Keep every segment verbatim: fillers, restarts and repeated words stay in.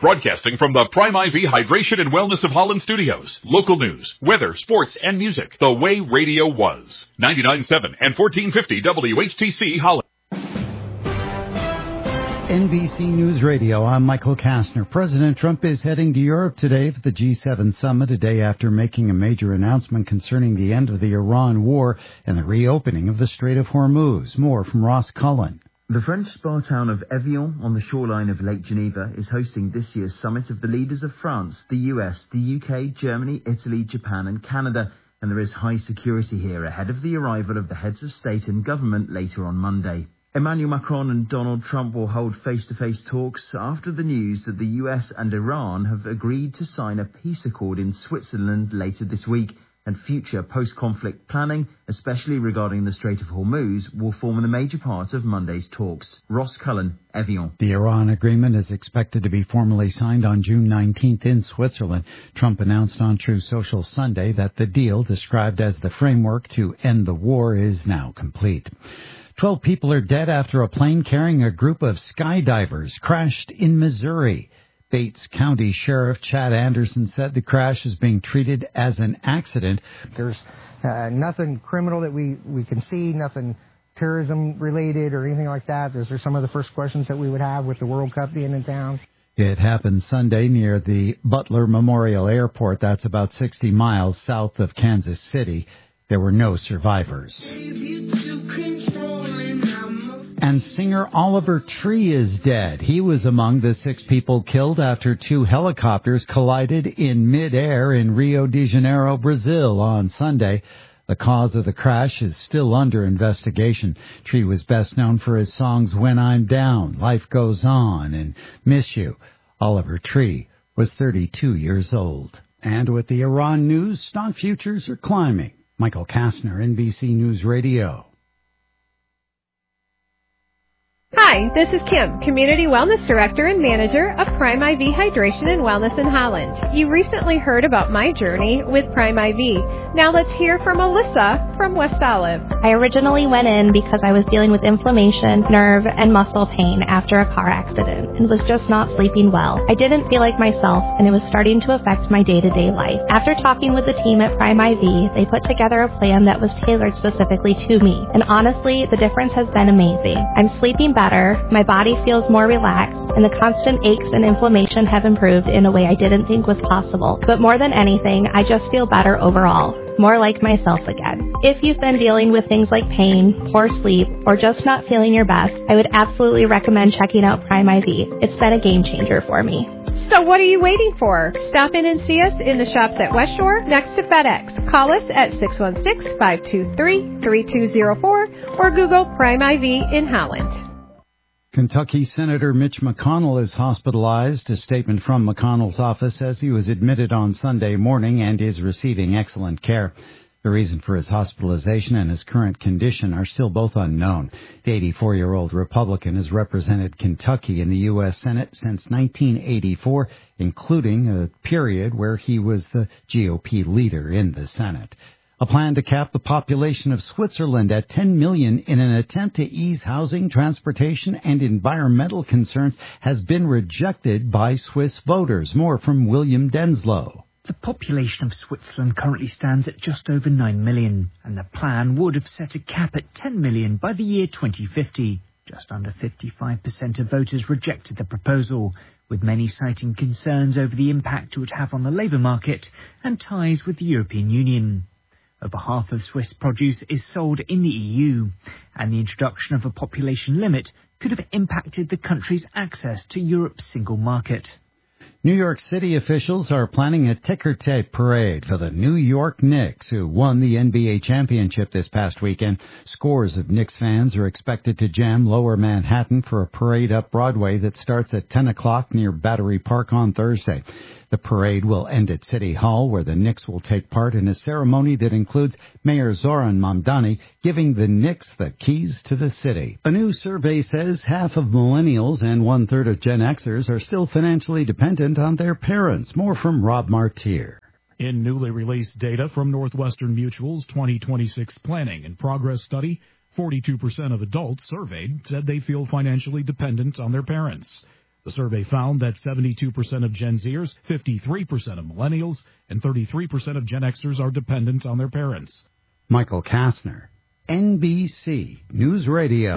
Broadcasting from the Prime I V Hydration and Wellness of Holland studios. Local news, weather, sports, and music. The way radio was. ninety-nine point seven and fourteen fifty W H T C Holland. N B C News Radio, I'm Michael Kastner. President Trump is heading to Europe today for the G seven summit, a day after making a major announcement concerning the end of the Iran war and the reopening of the Strait of Hormuz. More from Ross Cullen. The French spa town of Evian on the shoreline of Lake Geneva is hosting this year's summit of the leaders of France, the U S, the U K, Germany, Italy, Japan and Canada. And there is high security here ahead of the arrival of the heads of state and government later on Monday. Emmanuel Macron and Donald Trump will hold face-to-face talks after the news that the U S and Iran have agreed to sign a peace accord in Switzerland later this week, and future post-conflict planning, especially regarding the Strait of Hormuz, will form a major part of Monday's talks. Ross Cullen, Evian. The Iran agreement is expected to be formally signed on June nineteenth in Switzerland. Trump announced on Truth Social Sunday that the deal, described as the framework to end the war, is now complete. Twelve people are dead after a plane carrying a group of skydivers crashed in Missouri. Bates County Sheriff Chad Anderson said the crash is being treated as an accident. There's uh, nothing criminal that we, we can see, nothing terrorism related or anything like that. Those are some of the first questions that we would have with the World Cup being in town. It happened Sunday near the Butler Memorial Airport. That's about sixty miles south of Kansas City. There were no survivors. And singer Oliver Tree is dead. He was among the six people killed after two helicopters collided in midair in Rio de Janeiro, Brazil on Sunday. The cause of the crash is still under investigation. Tree was best known for his songs When I'm Down, Life Goes On, and Miss You. Oliver Tree was thirty-two years old. And with the Iran news, stock futures are climbing. Michael Kastner, N B C News Radio. Hi, this is Kim, Community Wellness Director and Manager of Prime I V Hydration and Wellness in Holland. You recently heard about my journey with Prime I V. Now let's hear from Alyssa from West Olive. I originally went in because I was dealing with inflammation, nerve, and muscle pain after a car accident and was just not sleeping well. I didn't feel like myself, and it was starting to affect my day-to-day life. After talking with the team at Prime I V, they put together a plan that was tailored specifically to me. And honestly, the difference has been amazing. I'm sleeping better. Better, my body feels more relaxed, and the constant aches and inflammation have improved in a way I didn't think was possible. But more than anything, I just feel better overall, more like myself again. If you've been dealing with things like pain, poor sleep, or just not feeling your best, I would absolutely recommend checking out Prime I V. It's been a game changer for me. So what are you waiting for? Stop in and see us in the shops at West Shore next to FedEx. Call us at six one six, five two three, three two zero four or Google Prime I V in Holland. Kentucky Senator Mitch McConnell is hospitalized. A statement from McConnell's office says he was admitted on Sunday morning and is receiving excellent care. The reason for his hospitalization and his current condition are still both unknown. The eighty-four-year-old Republican has represented Kentucky in the U S Senate since nineteen eighty-four, including a period where he was the G O P leader in the Senate. A plan to cap the population of Switzerland at ten million in an attempt to ease housing, transportation, and environmental concerns has been rejected by Swiss voters. More from William Denslow. The population of Switzerland currently stands at just over nine million, and the plan would have set a cap at ten million by the year twenty fifty. Just under fifty-five percent of voters rejected the proposal, with many citing concerns over the impact it would have on the labour market and ties with the European Union. Over half of Swiss produce is sold in the E U, and the introduction of a population limit could have impacted the country's access to Europe's single market. New York City officials are planning a ticker tape parade for the New York Knicks, who won the N B A championship this past weekend. Scores of Knicks fans are expected to jam Lower Manhattan for a parade up Broadway that starts at ten o'clock near Battery Park on Thursday. The parade will end at City Hall, where the Knicks will take part in a ceremony that includes Mayor Zoran Mamdani giving the Knicks the keys to the city. A new survey says half of millennials and one-third of Gen Xers are still financially dependent on their parents. More from Rob Martier. In newly released data from Northwestern Mutual's twenty twenty-six Planning and Progress Study, forty-two percent of adults surveyed said they feel financially dependent on their parents. The survey found that seventy-two percent of Gen Zers, fifty-three percent of millennials, and thirty-three percent of Gen Xers are dependent on their parents. Michael Kastner, N B C News Radio.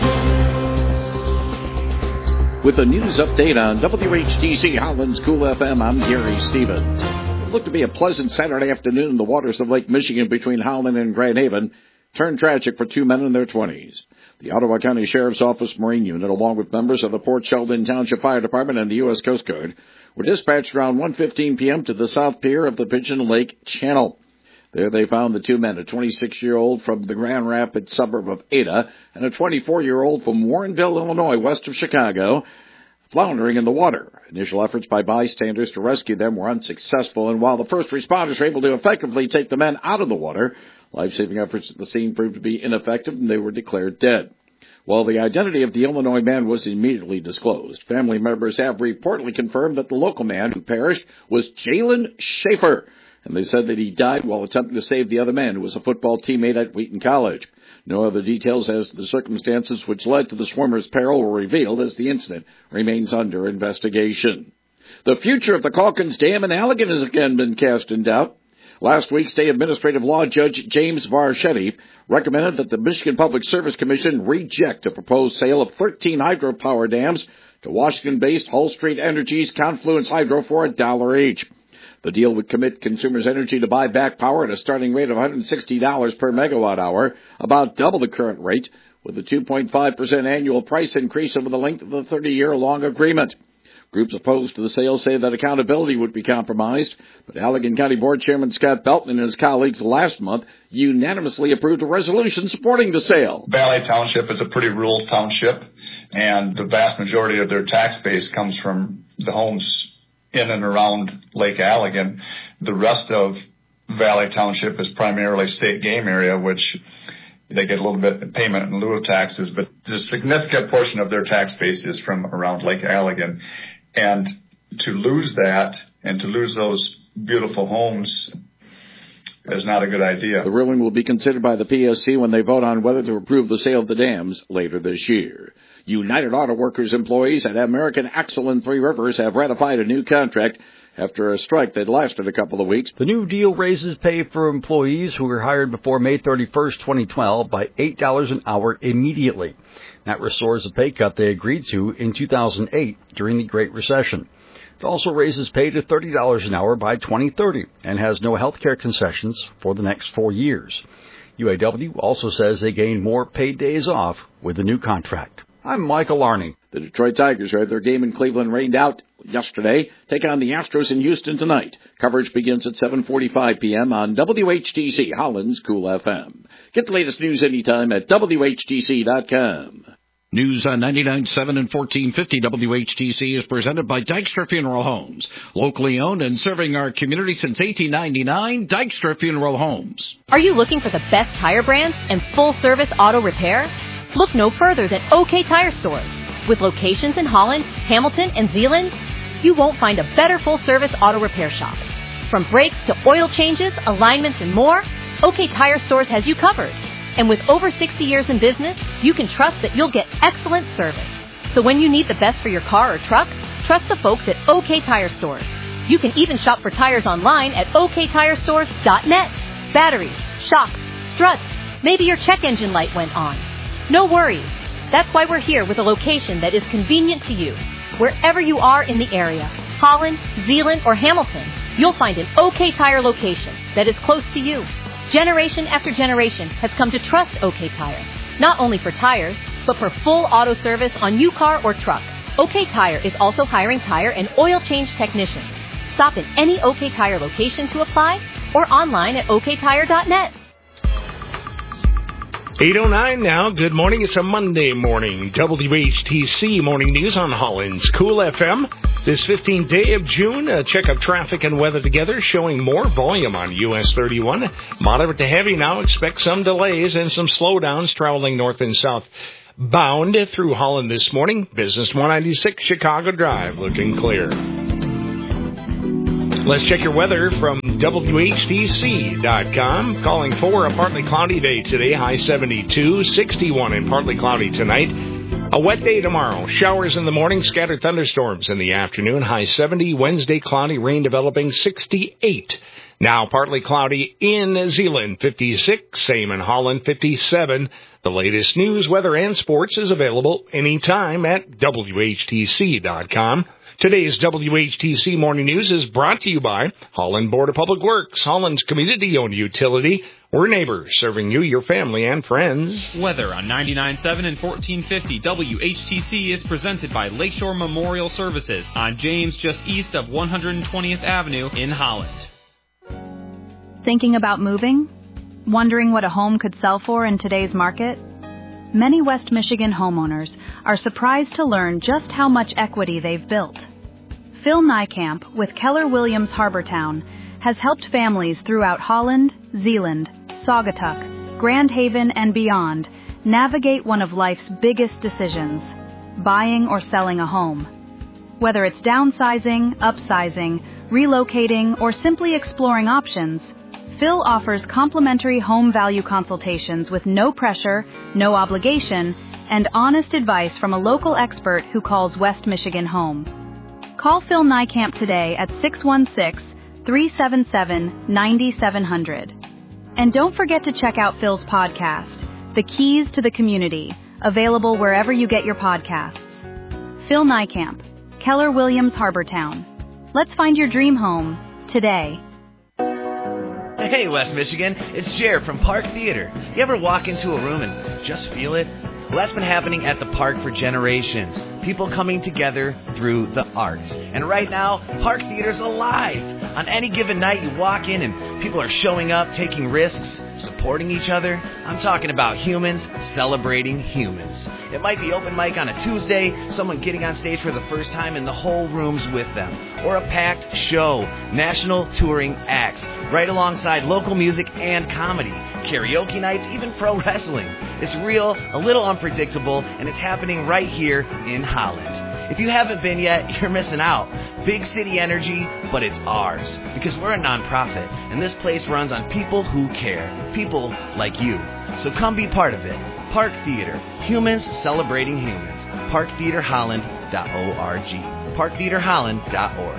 With the news update on W H T C Holland's Cool F M, I'm Gary Stevens. It looked to be a pleasant Saturday afternoon in the waters of Lake Michigan between Holland and Grand Haven. Turned tragic for two men in their twenties. The Ottawa County Sheriff's Office Marine Unit, along with members of the Port Sheldon Township Fire Department and the U S Coast Guard, were dispatched around one fifteen p.m. to the south pier of the Pigeon Lake Channel. There they found the two men, a twenty-six-year-old from the Grand Rapids suburb of Ada and a twenty-four-year-old from Warrenville, Illinois, west of Chicago, floundering in the water. Initial efforts by bystanders to rescue them were unsuccessful, and while the first responders were able to effectively take the men out of the water, life-saving efforts at the scene proved to be ineffective, and they were declared dead. While the identity of the Illinois man was immediately disclosed, family members have reportedly confirmed that the local man who perished was Jalen Schaefer, and they said that he died while attempting to save the other man, who was a football teammate at Wheaton College. No other details as to the circumstances which led to the swimmer's peril were revealed, as the incident remains under investigation. The future of the Calkins Dam in Allegan has again been cast in doubt. Last week, State Administrative Law Judge James Varchetti recommended that the Michigan Public Service Commission reject a proposed sale of thirteen hydropower dams to Washington-based Hull Street Energy's Confluence Hydro for a dollar each. The deal would commit consumers' energy to buy back power at a starting rate of one hundred sixty dollars per megawatt hour, about double the current rate, with a two point five percent annual price increase over the length of the thirty-year-long agreement. Groups opposed to the sale say that accountability would be compromised, but Allegan County Board Chairman Scott Belton and his colleagues last month unanimously approved a resolution supporting the sale. Valley Township is a pretty rural township, and the vast majority of their tax base comes from the homes in and around Lake Allegan. The rest of Valley Township is primarily state game area, which they get a little bit of payment in lieu of taxes, but a significant portion of their tax base is from around Lake Allegan. And to lose that and to lose those beautiful homes is not a good idea. The ruling will be considered by the P S C when they vote on whether to approve the sale of the dams later this year. United Auto Workers employees at American Axle in Three Rivers have ratified a new contract after a strike that lasted a couple of weeks. The new deal raises pay for employees who were hired before May thirty-first, twenty twelve by eight dollars an hour immediately. That restores a pay cut they agreed to in two thousand eight during the Great Recession. It also raises pay to thirty dollars an hour by twenty thirty and has no health care concessions for the next four years. U A W also says they gain more paid days off with the new contract. I'm Michael Arney. The Detroit Tigers had their game in Cleveland rained out yesterday. Take on the Astros in Houston tonight. Coverage begins at seven forty-five p.m. on W H T C Holland's Cool F M. Get the latest news anytime at W H T C dot com. News on ninety-nine point seven and fourteen fifty W H T C is presented by Dykstra Funeral Homes. Locally owned and serving our community since eighteen ninety-nine, Dykstra Funeral Homes. Are you looking for the best tire brands and full-service auto repair? Look no further than OK Tire Stores. With locations in Holland, Hamilton, and Zeeland, you won't find a better full-service auto repair shop. From brakes to oil changes, alignments, and more, OK Tire Stores has you covered. And with over sixty years in business, you can trust that you'll get excellent service. So when you need the best for your car or truck, trust the folks at OK Tire Stores. You can even shop for tires online at O K tire stores dot net. Batteries, shocks, struts, maybe your check engine light went on. No worries. That's why we're here with a location that is convenient to you. Wherever you are in the area, Holland, Zeeland, or Hamilton, you'll find an OK Tire location that is close to you. Generation after generation has come to trust OK Tire, not only for tires, but for full auto service on new car or truck. OK Tire is also hiring tire and oil change technicians. Stop in any OK Tire location to apply or online at O K tire dot net. eight oh nine now. Good morning. It's a Monday morning. W H T C Morning News on Holland's Cool F M. This fifteenth day of June, a check of traffic and weather together, showing more volume on U S thirty-one. Moderate to heavy now. Expect some delays and some slowdowns traveling north and south bound through Holland this morning. Business one ninety-six Chicago Drive looking clear. Let's check your weather from W H T C dot com. Calling for a partly cloudy day today, high seventy-two, sixty-one and partly cloudy tonight. A wet day tomorrow. Showers in the morning, scattered thunderstorms in the afternoon. High seventy. Wednesday, cloudy, rain developing, sixty-eight. Now partly cloudy in Zeeland, fifty-six. Same in Holland, fifty-seven. The latest news, weather, and sports is available anytime at W H T C dot com. Today's W H T C Morning News is brought to you by Holland Board of Public Works, Holland's community-owned utility. We're neighbors, serving you, your family, and friends. Weather on ninety-nine point seven and fourteen fifty W H T C is presented by Lakeshore Memorial Services on James, just east of one hundred twentieth Avenue in Holland. Thinking about moving? Wondering what a home could sell for in today's market? Many West Michigan homeowners are surprised to learn just how much equity they've built. Phil Niekamp with Keller Williams Harbortown has helped families throughout Holland, Zeeland, Saugatuck, Grand Haven, and beyond navigate one of life's biggest decisions, buying or selling a home. Whether it's downsizing, upsizing, relocating, or simply exploring options, Phil offers complimentary home value consultations with no pressure, no obligation, and honest advice from a local expert who calls West Michigan home. Call Phil Niekamp today at six one six, three seven seven, nine seven zero zero. And don't forget to check out Phil's podcast, The Keys to the Community, available wherever you get your podcasts. Phil Niekamp, Keller Williams Harbortown. Let's find your dream home today. Hey, West Michigan, it's Jared from Park Theater. You ever walk into a room and just feel it? Well, that's been happening at the park for generations. People coming together through the arts. And right now, Park Theater's alive. On any given night, you walk in and people are showing up, taking risks, supporting each other. I'm talking about humans celebrating humans. It might be open mic on a Tuesday, someone getting on stage for the first time and the whole room's with them. Or a packed show, national touring acts, right alongside local music and comedy. Karaoke nights, even pro wrestling. It's real, a little unpredictable, and it's happening right here in Holland. If you haven't been yet, you're missing out. Big city energy, but it's ours. Because we're a nonprofit, and this place runs on people who care. People like you. So come be part of it. Park Theater. Humans celebrating humans. park theater holland dot org. park theater holland dot org.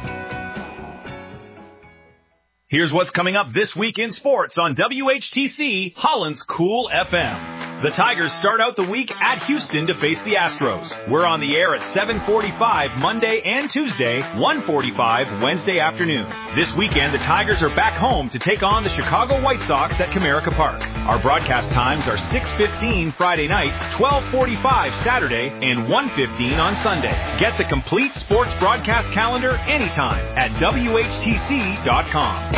Here's what's coming up this week in sports on W H T C, Holland's Cool F M. The Tigers start out the week at Houston to face the Astros. We're on the air at seven forty-five Monday and Tuesday, one forty-five Wednesday afternoon. This weekend, the Tigers are back home to take on the Chicago White Sox at Comerica Park. Our broadcast times are six fifteen Friday night, twelve forty-five Saturday, and one fifteen on Sunday. Get the complete sports broadcast calendar anytime at W H T C dot com.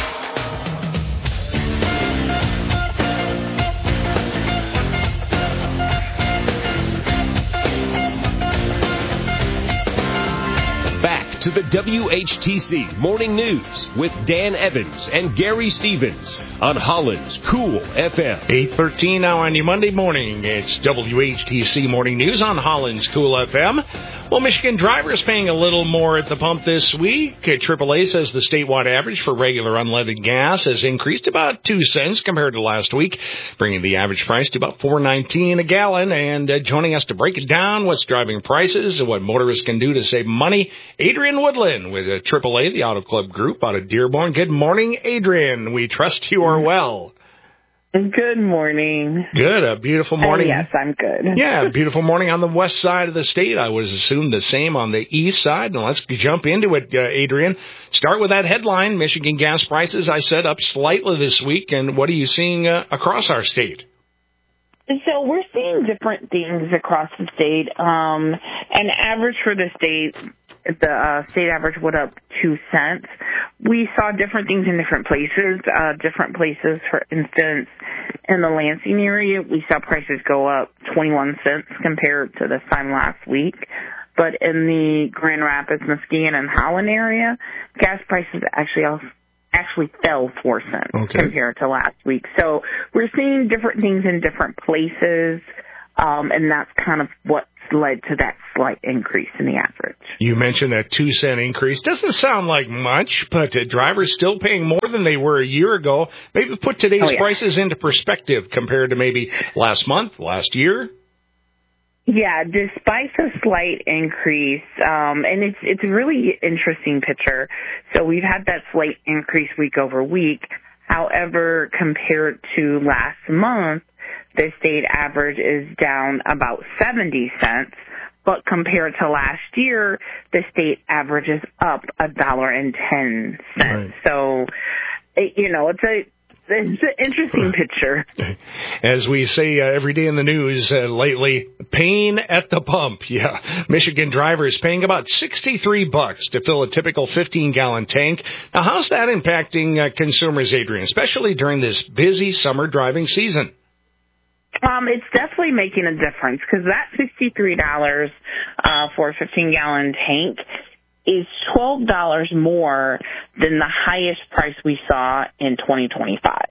Back to the W H T C Morning News with Dan Evans and Gary Stevens on Holland's Cool F M. eight thirteen now on your Monday morning. It's W H T C Morning News on Holland's Cool F M. Well, Michigan drivers paying a little more at the pump this week. triple A says the statewide average for regular unleaded gas has increased about two cents compared to last week, bringing the average price to about four nineteen a gallon. And uh, joining us to break it down, what's driving prices and what motorists can do to save money, Adrian Woodland with uh, triple A, the Auto Club Group out of Dearborn. Good morning, Adrian. We trust you are well. Good morning. Good, a beautiful morning. Uh, yes, I'm good. Yeah, beautiful morning on the west side of the state. I would assume the same on the east side. And let's jump into it, uh, Adrian. Start with that headline. Michigan gas prices, I said, up slightly this week. And what are you seeing uh, across our state? So we're seeing different things across the state. Um, an average for the state, the uh, state average went up two cents. We saw different things in different places. Uh, different places, for instance, in the Lansing area, we saw prices go up twenty-one cents compared to this time last week. But in the Grand Rapids, Muskegon, and Holland area, gas prices actually also actually fell four cents okay. compared to last week. So we're seeing different things in different places, um, and that's kind of what's led to that slight increase in the average. You mentioned that two cent increase. Doesn't sound like much, but uh, drivers still paying more than they were a year ago. Maybe put today's oh, yeah. prices into perspective compared to maybe last month, last year. Yeah, despite the slight increase, um, and it's it's a really interesting picture. So we've had that slight increase week over week. However, compared to last month, the state average is down about seventy cents. But compared to last year, the state average is up a dollar and ten cents. Right. So, it, you know, it's a It's an interesting picture. As we say uh, every day in the news uh, lately, pain at the pump. Yeah, Michigan drivers paying about sixty-three bucks to fill a typical fifteen-gallon tank. Now, how's that impacting uh, consumers, Adrian, especially during this busy summer driving season? Um, it's definitely making a difference because that sixty-three dollars uh, for a fifteen-gallon tank is twelve dollars more than the highest price we saw in twenty twenty-five.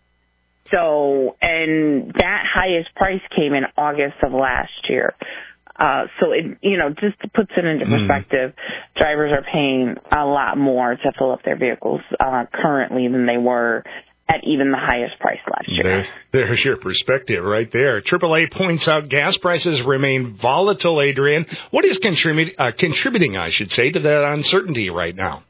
So, and that highest price came in August of last year. Uh, so it, you know, just puts it into perspective, mm. drivers are paying a lot more to fill up their vehicles, uh, currently than they were at even the highest price last year. There, there's your perspective right there. triple A points out gas prices remain volatile, Adrian. What is contribut- uh, contributing, I should say, to that uncertainty right now?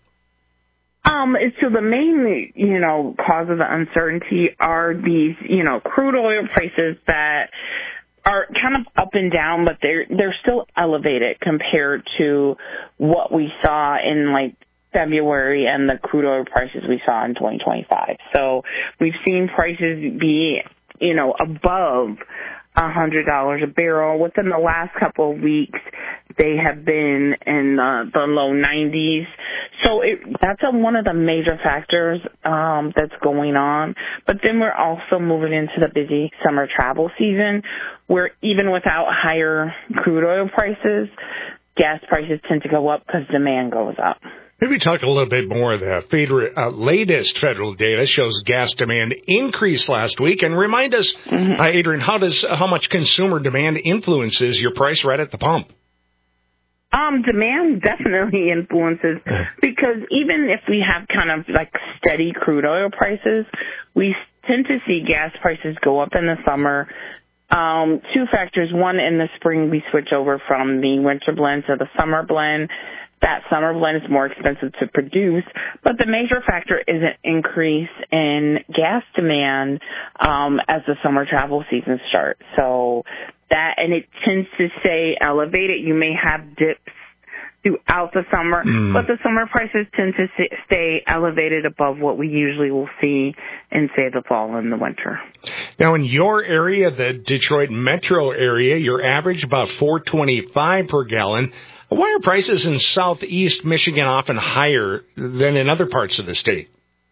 Um, so the main, you know, cause of the uncertainty are these, you know, crude oil prices that are kind of up and down, but they're, they're still elevated compared to what we saw in, like, February and the crude oil prices we saw in twenty twenty-five. So we've seen prices be, you know, above one hundred dollars a barrel. Within the last couple of weeks, they have been in uh, the low nineties. So it, that's a, one of the major factors um, that's going on. But then we're also moving into the busy summer travel season where even without higher crude oil prices, gas prices tend to go up because demand goes up. Maybe talk a little bit more of the federal, uh, latest federal data shows gas demand increased last week. And remind us, mm-hmm. uh, Adrian, how does how much consumer demand influences your price right at the pump? Um, demand definitely influences because even if we have kind of like steady crude oil prices, we tend to see gas prices go up in the summer. Um, two factors. One, in the spring, we switch over from the winter blend to the summer blend. That summer blend is more expensive to produce, but the major factor is an increase in gas demand um, as the summer travel season starts. So that, and it tends to stay elevated. You may have dips throughout the summer, mm. but the summer prices tend to stay elevated above what we usually will see in, say, the fall and the winter. Now, in your area, the Detroit metro area, your average about four twenty-five per gallon. Why are prices in southeast Michigan often higher than in other parts of the state?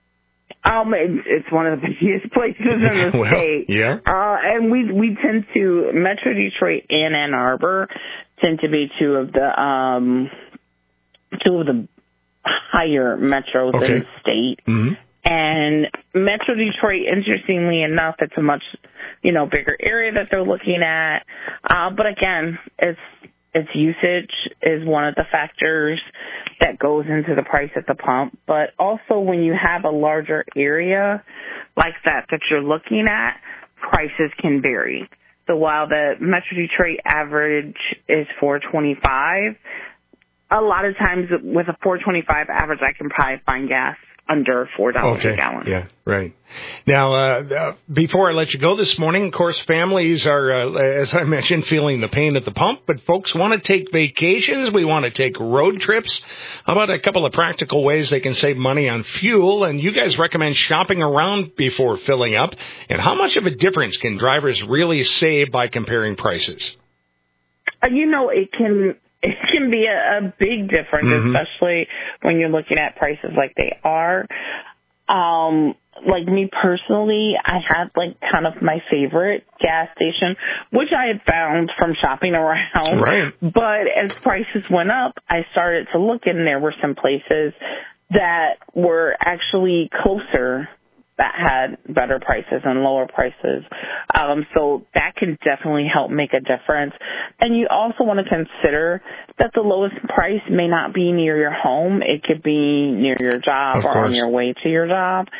Um, it's, it's one of the busiest places in the well, state. Yeah. Uh, and we we tend to, Metro Detroit and Ann Arbor tend to be two of the, um, two of the higher metros okay. in the state. Mm-hmm. And Metro Detroit, interestingly enough, it's a much, you know, bigger area that they're looking at. Uh, but again, it's, Its usage is one of the factors that goes into the price at the pump. But also when you have a larger area like that that you're looking at, prices can vary. So while the Metro Detroit average is four twenty-five, a lot of times with a four twenty-five average, I can probably find gas under four dollars okay. a gallon. Yeah, right. Now, uh, before I let you go this morning, of course, families are, uh, as I mentioned, feeling the pain at the pump, but folks want to take vacations. We want to take road trips. How about a couple of practical ways they can save money on fuel? And you guys recommend shopping around before filling up. And how much of a difference can drivers really save by comparing prices? Uh, you know, it can... It can be a, a big difference, mm-hmm. especially when you're looking at prices like they are. Um, like me personally, I had like kind of my favorite gas station, which I had found from shopping around. Right. But as prices went up, I started to look and there were some places that were actually closer that had better prices and lower prices. Um, so that can definitely help make a difference. And you also want to consider that the lowest price may not be near your home. It could be near your job or on your way to your job.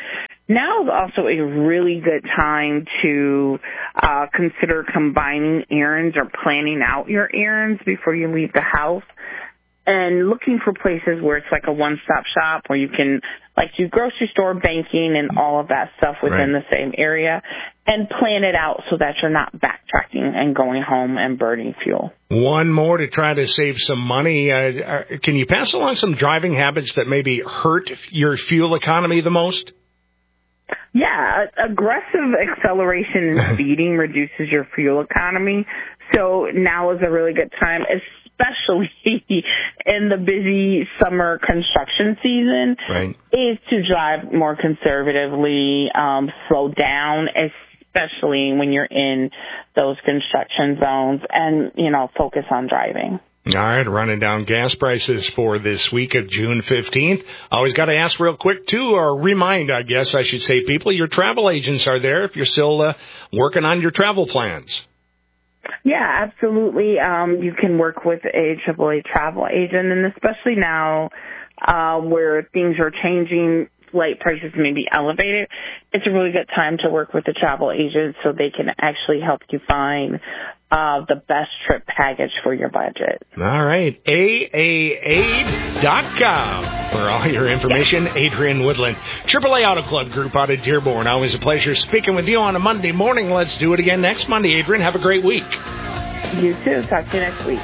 Now is also a really good time to uh, consider combining errands or planning out your errands before you leave the house, and looking for places where it's like a one-stop shop where you can like do grocery store, banking, and all of that stuff within Right. the same area, and plan it out so that you're not backtracking and going home and burning fuel. One more to try to save some money. Uh, uh, can you pass along some driving habits that maybe hurt your fuel economy the most? Yeah, aggressive acceleration and speeding reduces your fuel economy. So now is a really good time, especially in the busy summer construction season, right. is to drive more conservatively, um, slow down, especially when you're in those construction zones, and, you know, focus on driving. All right, running down gas prices for this week of June fifteenth. Always got to ask real quick, too, or remind, I guess I should say, people, your travel agents are there if you're still uh, working on your travel plans. Yeah, absolutely. Um, you can work with a triple A travel agent, and especially now uh, where things are changing, flight prices may be elevated, it's a really good time to work with a travel agent so they can actually help you find uh, the best trip package for your budget. All right, A A A dot com for all your information. Adrian Woodland, triple A Auto Club Group out of Dearborn. Always a pleasure speaking with you on a Monday morning. Let's do it again next Monday. Adrian, have a great week. You too. Talk to you next week.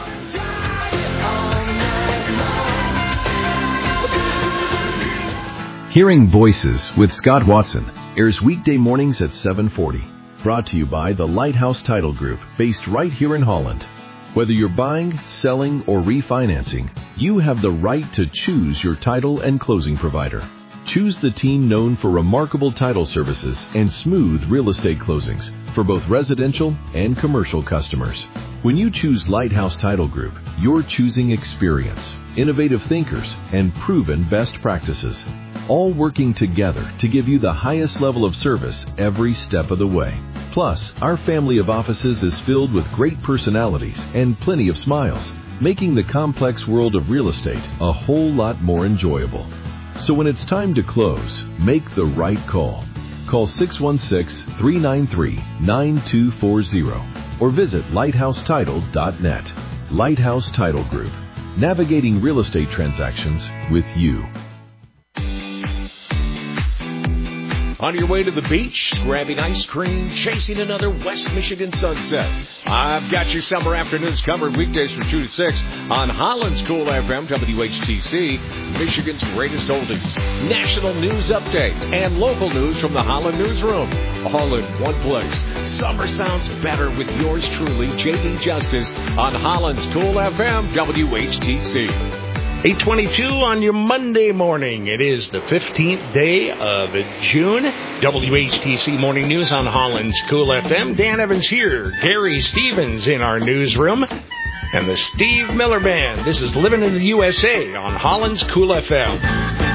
Hearing Voices with Scott Watson airs weekday mornings at seven forty. Brought to you by the Lighthouse Title Group, based right here in Holland. Whether you're buying, selling, or refinancing, you have the right to choose your title and closing provider. Choose the team known for remarkable title services and smooth real estate closings for both residential and commercial customers. When you choose Lighthouse Title Group, you're choosing experience, innovative thinkers, and proven best practices, all working together to give you the highest level of service every step of the way. Plus, our family of offices is filled with great personalities and plenty of smiles, making the complex world of real estate a whole lot more enjoyable. So when it's time to close, make the right call. Call six one six, three nine three, nine two four zero or visit lighthouse title dot net. Lighthouse Title Group, navigating real estate transactions with you. On your way to the beach, grabbing ice cream, chasing another West Michigan sunset. I've got your summer afternoons covered weekdays from two to six on Holland's Cool F M, W H T C, Michigan's greatest oldies, national news updates, and local news from the Holland Newsroom. All in one place. Summer sounds better with yours truly, J D Justice, on Holland's Cool F M, W H T C. eight twenty-two on your Monday morning. It is the fifteenth day of June. W H T C Morning News on Holland's Cool F M. Dan Evans here. Gary Stevens in our newsroom. And the Steve Miller Band. This is Living in the U S A on Holland's Cool F M.